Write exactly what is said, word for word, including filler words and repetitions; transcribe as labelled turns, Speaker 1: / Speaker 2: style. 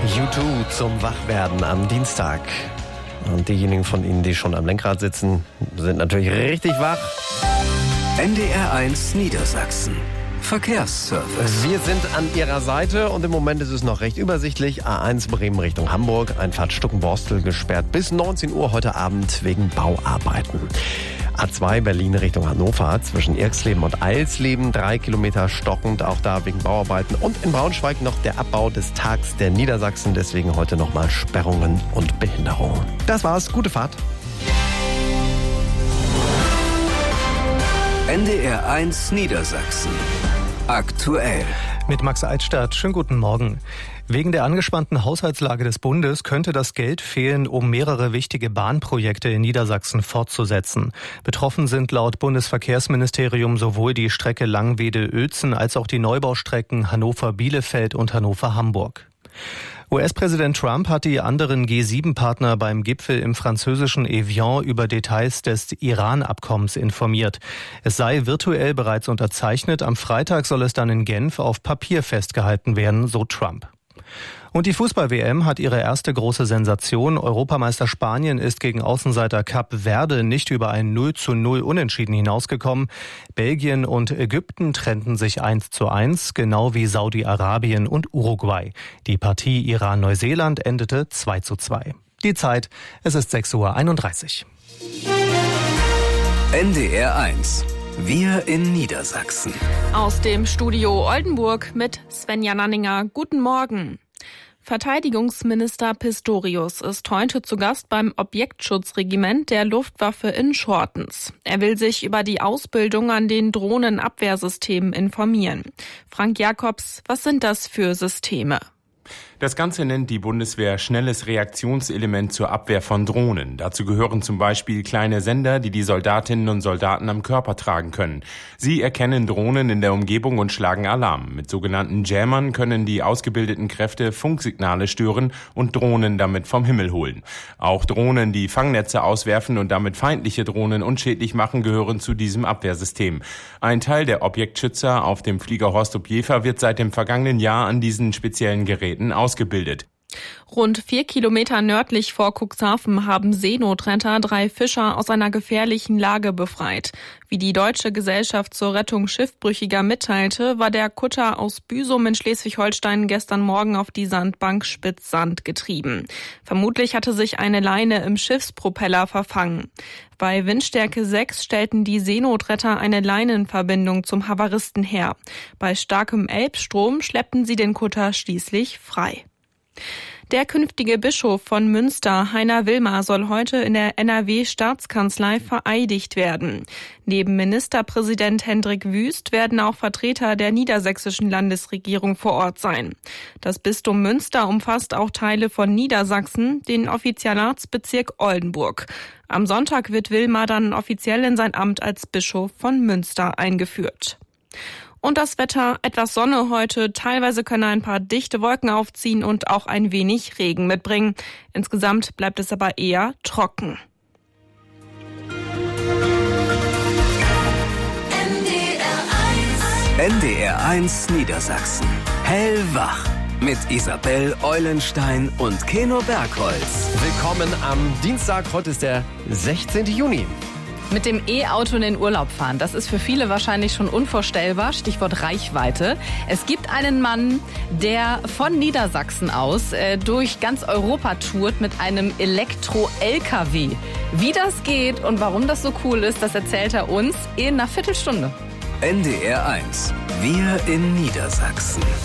Speaker 1: U zwei zum Wachwerden am Dienstag. Und diejenigen von Ihnen, die schon am Lenkrad sitzen, sind natürlich richtig wach.
Speaker 2: N D R eins Niedersachsen. Verkehrsservice.
Speaker 1: Wir sind an Ihrer Seite und im Moment ist es noch recht übersichtlich. A eins Bremen Richtung Hamburg, Einfahrt Stuckenborstel gesperrt bis neunzehn Uhr heute Abend wegen Bauarbeiten. A zwei Berlin Richtung Hannover zwischen Irxleben und Eilsleben, drei Kilometer stockend, auch da wegen Bauarbeiten. Und in Braunschweig noch der Abbau des Tags der Niedersachsen, deswegen heute nochmal Sperrungen und Behinderungen. Das war's, gute Fahrt.
Speaker 2: N D R eins Niedersachsen. Aktuell.
Speaker 3: Mit Max Altstadt. Schönen guten Morgen. Wegen der angespannten Haushaltslage des Bundes könnte das Geld fehlen, um mehrere wichtige Bahnprojekte in Niedersachsen fortzusetzen. Betroffen sind laut Bundesverkehrsministerium sowohl die Strecke Langwede-Uelzen als auch die Neubaustrecken Hannover-Bielefeld und Hannover-Hamburg. U S-Präsident Trump hat die anderen G sieben Partner beim Gipfel im französischen Evian über Details des Iran-Abkommens informiert. Es sei virtuell bereits unterzeichnet. Am Freitag soll es dann in Genf auf Papier festgehalten werden, so Trump. Und die Fußball-W M hat ihre erste große Sensation. Europameister Spanien ist gegen Außenseiter Kap Verde nicht über ein null zu null Unentschieden hinausgekommen. Belgien und Ägypten trennten sich eins zu eins, genau wie Saudi-Arabien und Uruguay. Die Partie Iran-Neuseeland endete zwei zu zwei. Die Zeit, es ist sechs Uhr einunddreißig.
Speaker 2: N D R eins. Wir in Niedersachsen.
Speaker 4: Aus dem Studio Oldenburg mit Svenja Nanninger. Guten Morgen. Verteidigungsminister Pistorius ist heute zu Gast beim Objektschutzregiment der Luftwaffe in Schortens. Er will sich über die Ausbildung an den Drohnenabwehrsystemen informieren. Frank Jakobs, was sind das für Systeme?
Speaker 5: Das Ganze nennt die Bundeswehr schnelles Reaktionselement zur Abwehr von Drohnen. Dazu gehören zum Beispiel kleine Sender, die die Soldatinnen und Soldaten am Körper tragen können. Sie erkennen Drohnen in der Umgebung und schlagen Alarm. Mit sogenannten Jammern können die ausgebildeten Kräfte Funksignale stören und Drohnen damit vom Himmel holen. Auch Drohnen, die Fangnetze auswerfen und damit feindliche Drohnen unschädlich machen, gehören zu diesem Abwehrsystem. Ein Teil der Objektschützer auf dem Flieger Horst-Ob-Jever wird seit dem vergangenen Jahr an diesen speziellen Geräten ausgebildet. Ausgebildet.
Speaker 4: Rund vier Kilometer nördlich vor Cuxhaven haben Seenotretter drei Fischer aus einer gefährlichen Lage befreit. Wie die Deutsche Gesellschaft zur Rettung Schiffbrüchiger mitteilte, war der Kutter aus Büsum in Schleswig-Holstein gestern Morgen auf die Sandbank Spitzsand getrieben. Vermutlich hatte sich eine Leine im Schiffspropeller verfangen. Bei Windstärke sechs stellten die Seenotretter eine Leinenverbindung zum Havaristen her. Bei starkem Elbstrom schleppten sie den Kutter schließlich frei. Der künftige Bischof von Münster, Heiner Wilmer, soll heute in der N R W-Staatskanzlei vereidigt werden. Neben Ministerpräsident Hendrik Wüst werden auch Vertreter der niedersächsischen Landesregierung vor Ort sein. Das Bistum Münster umfasst auch Teile von Niedersachsen, den Offizialatsbezirk Oldenburg. Am Sonntag wird Wilmer dann offiziell in sein Amt als Bischof von Münster eingeführt. Und das Wetter, etwas Sonne heute, teilweise können ein paar dichte Wolken aufziehen und auch ein wenig Regen mitbringen. Insgesamt bleibt es aber eher trocken.
Speaker 2: N D R eins Niedersachsen. Hellwach. Mit Isabel Eulenstein und Keno Bergholz.
Speaker 1: Willkommen am Dienstag, heute ist der sechzehnten Juni.
Speaker 6: Mit dem E-Auto in den Urlaub fahren, das ist für viele wahrscheinlich schon unvorstellbar. Stichwort Reichweite. Es gibt einen Mann, der von Niedersachsen aus äh, durch ganz Europa tourt mit einem Elektro-L K W. Wie das geht und warum das so cool ist, das erzählt er uns in einer Viertelstunde.
Speaker 2: N D R eins. Wir in Niedersachsen.